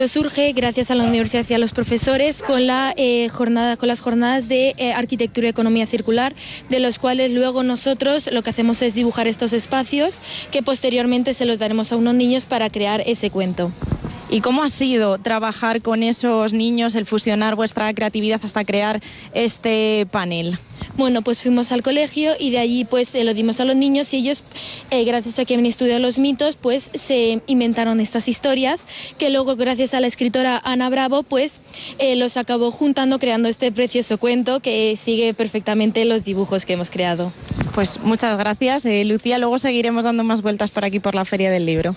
Surge gracias a la universidad y a los profesores con las jornadas de arquitectura y economía circular, de los cuales luego nosotros lo que hacemos es dibujar estos espacios que posteriormente se los daremos a unos niños para crear ese cuento. ¿Y cómo ha sido trabajar con esos niños, el fusionar vuestra creatividad hasta crear este panel? Bueno, pues fuimos al colegio y de allí pues lo dimos a los niños y ellos, gracias a que habían estudiado los mitos, pues se inventaron estas historias que luego gracias a la escritora Ana Bravo pues los acabó juntando creando este precioso cuento que sigue perfectamente los dibujos que hemos creado. Pues muchas gracias, Lucía. Luego seguiremos dando más vueltas por aquí por la Feria del Libro.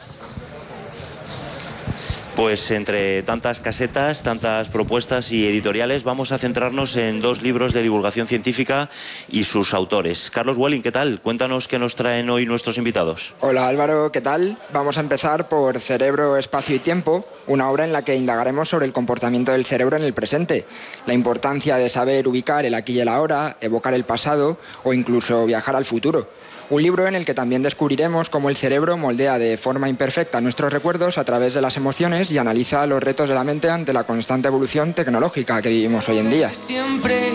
Pues entre tantas casetas, tantas propuestas y editoriales, vamos a centrarnos en dos libros de divulgación científica y sus autores. Carlos Welling, ¿qué tal? Cuéntanos qué nos traen hoy nuestros invitados. Hola Álvaro, ¿qué tal? Vamos a empezar por Cerebro, Espacio y Tiempo, una obra en la que indagaremos sobre el comportamiento del cerebro en el presente, la importancia de saber ubicar el aquí y el ahora, evocar el pasado o incluso viajar al futuro. Un libro en el que también descubriremos cómo el cerebro moldea de forma imperfecta nuestros recuerdos a través de las emociones y analiza los retos de la mente ante la constante evolución tecnológica que vivimos hoy en día. Siempre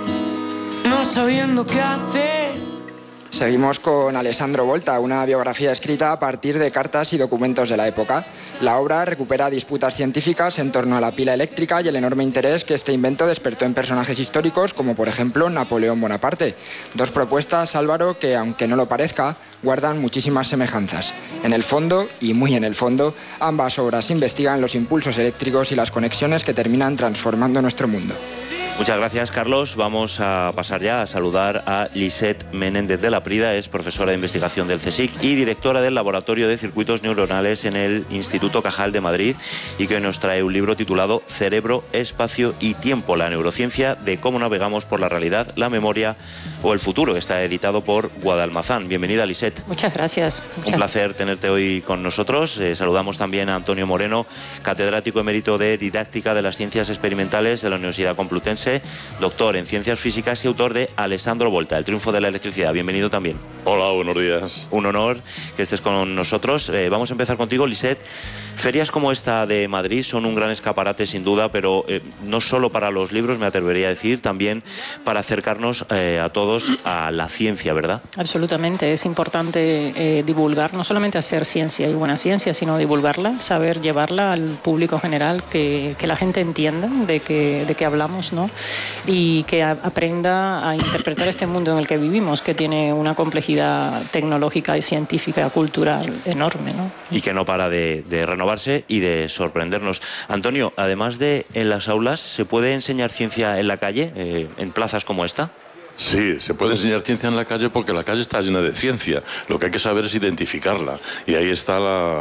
no sabiendo qué hacer. Seguimos con Alessandro Volta, una biografía escrita a partir de cartas y documentos de la época. La obra recupera disputas científicas en torno a la pila eléctrica y el enorme interés que este invento despertó en personajes históricos como por ejemplo Napoleón Bonaparte. Dos propuestas, Álvaro, que aunque no lo parezca, guardan muchísimas semejanzas. En el fondo, y muy en el fondo, ambas obras investigan los impulsos eléctricos y las conexiones que terminan transformando nuestro mundo. Muchas gracias, Carlos. Vamos a pasar ya a saludar a Lisette Menéndez de la Prida, es profesora de investigación del CSIC y directora del Laboratorio de Circuitos Neuronales en el Instituto Cajal de Madrid, y que nos trae un libro titulado Cerebro, Espacio y Tiempo, la neurociencia de cómo navegamos por la realidad, la memoria o el futuro, que está editado por Guadalmazán. Bienvenida, Lisette. Muchas gracias. Un placer tenerte hoy con nosotros. Saludamos también a Antonio Moreno, catedrático emérito de Didáctica de las Ciencias Experimentales de la Universidad Complutense, doctor en Ciencias Físicas y autor de Alessandro Volta, El triunfo de la electricidad. Bienvenido también. Hola, buenos días. Un honor que estés con nosotros. Vamos a empezar contigo, Lisette. Ferias como esta de Madrid son un gran escaparate sin duda, pero no solo para los libros, me atrevería a decir, también para acercarnos a todos a la ciencia, ¿verdad? Absolutamente, es importante divulgar, no solamente hacer ciencia y buena ciencia, sino divulgarla, saber llevarla al público general, que la gente entienda de qué hablamos, ¿no? Y que aprenda a interpretar este mundo en el que vivimos, que tiene una complejidad tecnológica y científica, cultural enorme, ¿no? Y que no para de renovarse y de sorprendernos. Antonio, además de en las aulas, ¿se puede enseñar ciencia en la calle, en plazas como esta? Sí, se puede enseñar ciencia en la calle porque la calle está llena de ciencia. Lo que hay que saber es identificarla. Y ahí está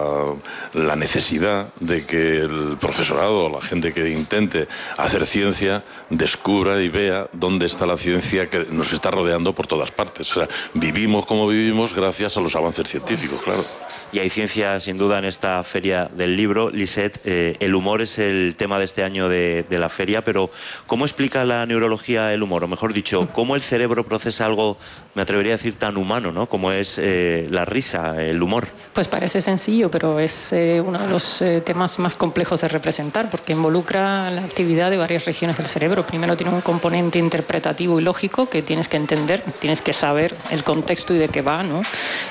la necesidad de que el profesorado, la gente que intente hacer ciencia, descubra y vea dónde está la ciencia que nos está rodeando por todas partes. O sea, vivimos como vivimos gracias a los avances científicos, claro. Y hay ciencia, sin duda, en esta feria del libro. Lisette, el humor es el tema de este año de la feria, pero ¿cómo explica la neurología el humor? O mejor dicho, ¿cómo el cerebro procesa algo, me atrevería a decir, tan humano, ¿no? Como es la risa, el humor? Pues parece sencillo, pero es uno de los temas más complejos de representar, porque involucra la actividad de varias regiones del cerebro. Primero tiene un componente interpretativo y lógico que tienes que entender, tienes que saber el contexto y de qué va, ¿no?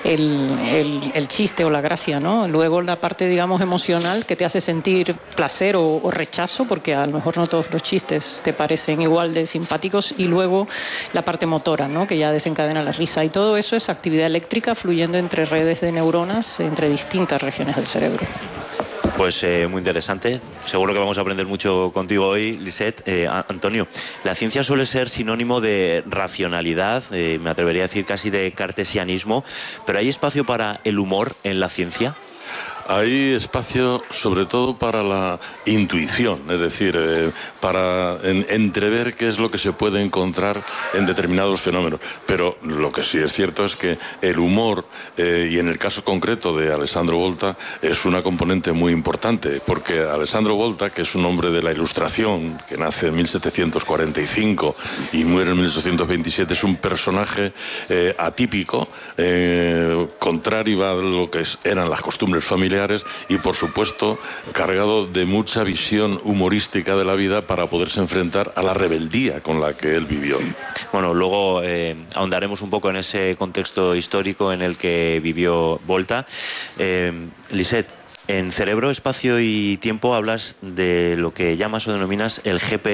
El chiste o la gracia, ¿no? Luego la parte, digamos, emocional, que te hace sentir placer o rechazo, porque a lo mejor no todos los chistes te parecen igual de simpáticos, y luego la parte motora, ¿no? Que ya desencadena la risa, y todo eso es actividad eléctrica fluyendo entre redes de neuronas entre distintas regiones del cerebro. Pues muy interesante. Seguro que vamos a aprender mucho contigo hoy, Lisette. Antonio, la ciencia suele ser sinónimo de racionalidad, me atrevería a decir casi de cartesianismo, pero ¿hay espacio para el humor en la ciencia? Hay espacio sobre todo para la intuición, es decir, para entrever qué es lo que se puede encontrar en determinados fenómenos. Pero lo que sí es cierto es que el humor, y en el caso concreto de Alessandro Volta, es una componente muy importante, porque Alessandro Volta, que es un hombre de la Ilustración, que nace en 1745 y muere en 1827, es un personaje atípico, contrario a lo que eran las costumbres familiares, familiares y, por supuesto, cargado de mucha visión humorística de la vida para poderse enfrentar a la rebeldía con la que él vivió. Bueno, luego ahondaremos un poco en ese contexto histórico en el que vivió Volta. Lisette, en Cerebro, Espacio y Tiempo hablas de lo que llamas o denominas el GPS